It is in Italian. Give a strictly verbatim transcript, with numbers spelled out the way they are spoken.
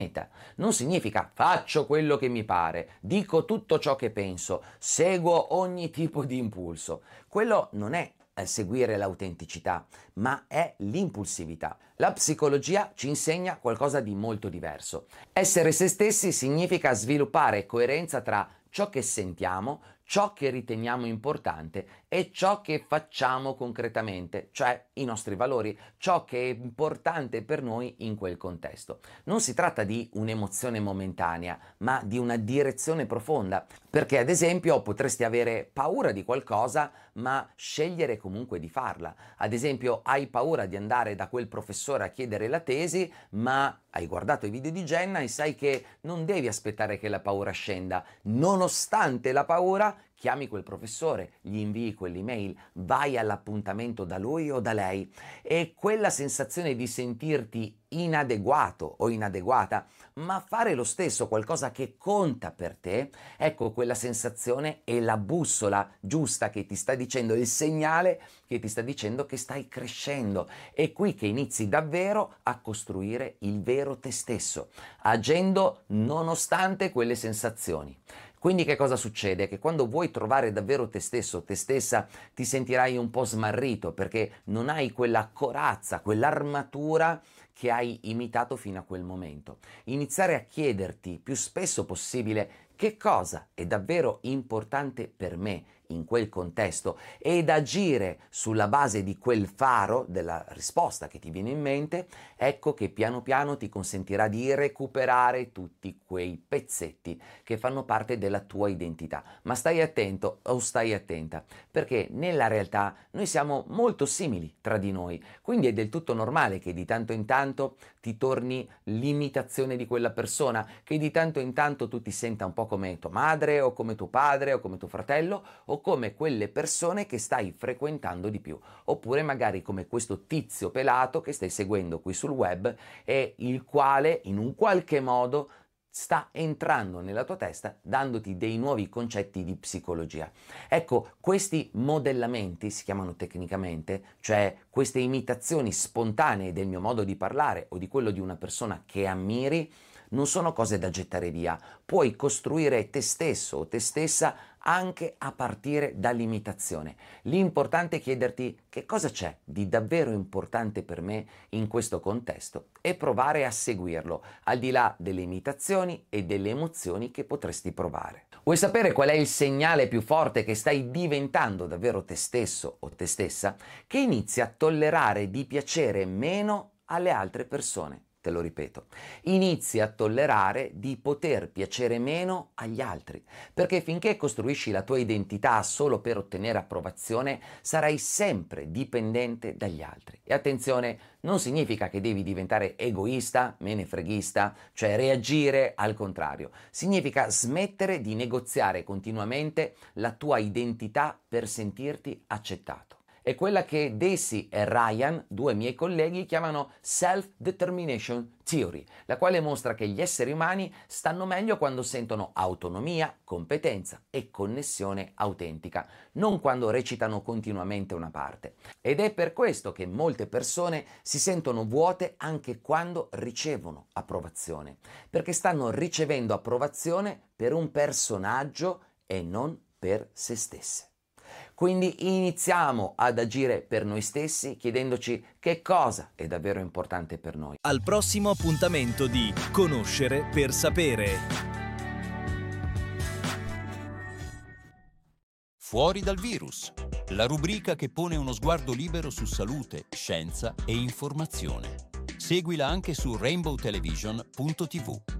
Non significa faccio quello che mi pare, dico tutto ciò che penso, seguo ogni tipo di impulso. Quello non è eh, seguire l'autenticità, ma è l'impulsività. La psicologia ci insegna qualcosa di molto diverso. Essere se stessi significa sviluppare coerenza tra ciò che sentiamo, ciò che riteniamo importante e ciò che facciamo concretamente, cioè i nostri valori, ciò che è importante per noi in quel contesto. Non si tratta di un'emozione momentanea, ma di una direzione profonda, perché ad esempio potresti avere paura di qualcosa, ma scegliere comunque di farla. Ad esempio, hai paura di andare da quel professore a chiedere la tesi, ma hai guardato i video di Jenna e sai che non devi aspettare che la paura scenda. Nonostante la paura, chiami quel professore, gli invii quell'email, vai all'appuntamento da lui o da lei e quella sensazione di sentirti inadeguato o inadeguata, ma fare lo stesso qualcosa che conta per te, ecco, quella sensazione è la bussola giusta che ti sta dicendo, il segnale che ti sta dicendo che stai crescendo. È qui che inizi davvero a costruire il vero te stesso, agendo nonostante quelle sensazioni. Quindi che cosa succede? Che quando vuoi trovare davvero te stesso o te stessa ti sentirai un po' smarrito perché non hai quella corazza, quell'armatura che hai imitato fino a quel momento. Iniziare a chiederti più spesso possibile che cosa è davvero importante per me in quel contesto ed agire sulla base di quel faro della risposta che ti viene in mente, ecco che piano piano ti consentirà di recuperare tutti quei pezzetti che fanno parte della tua identità. Ma stai attento o stai attenta, perché nella realtà noi siamo molto simili tra di noi, quindi è del tutto normale che di tanto in tanto ti torni l'imitazione di quella persona, che di tanto in tanto tu ti senta un po' come tua madre o come tuo padre o come tuo fratello o come quelle persone che stai frequentando di più, oppure magari come questo tizio pelato che stai seguendo qui sul web e il quale in un qualche modo sta entrando nella tua testa dandoti dei nuovi concetti di psicologia. Ecco, questi modellamenti si chiamano tecnicamente, cioè queste imitazioni spontanee del mio modo di parlare o di quello di una persona che ammiri, non sono cose da gettare via. Puoi costruire te stesso o te stessa anche a partire dall'imitazione. L'importante è chiederti che cosa c'è di davvero importante per me in questo contesto e provare a seguirlo, al di là delle imitazioni e delle emozioni che potresti provare. Vuoi sapere qual è il segnale più forte che stai diventando davvero te stesso o te stessa? Che inizi a tollerare di piacere meno alle altre persone. Te lo ripeto, inizi a tollerare di poter piacere meno agli altri, perché finché costruisci la tua identità solo per ottenere approvazione, sarai sempre dipendente dagli altri. E attenzione, non significa che devi diventare egoista, menefreghista, cioè reagire al contrario. Significa smettere di negoziare continuamente la tua identità per sentirti accettato. È quella che Deci e Ryan, due miei colleghi, chiamano Self-Determination Theory, la quale mostra che gli esseri umani stanno meglio quando sentono autonomia, competenza e connessione autentica, non quando recitano continuamente una parte. Ed è per questo che molte persone si sentono vuote anche quando ricevono approvazione, perché stanno ricevendo approvazione per un personaggio e non per se stesse. Quindi iniziamo ad agire per noi stessi chiedendoci che cosa è davvero importante per noi. Al prossimo appuntamento di Conoscere per sapere. Fuori dal virus, la rubrica che pone uno sguardo libero su salute, scienza e informazione. Seguila anche su rainbow television punto tivù.